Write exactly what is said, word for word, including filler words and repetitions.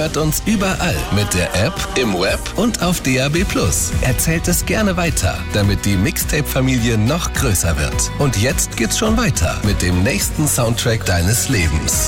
hört uns überall mit der App, im Web und auf D A B plus. Erzählt es gerne weiter, damit die Mixtape-Familie noch größer wird. Und jetzt geht's schon weiter mit dem nächsten Soundtrack deines Lebens.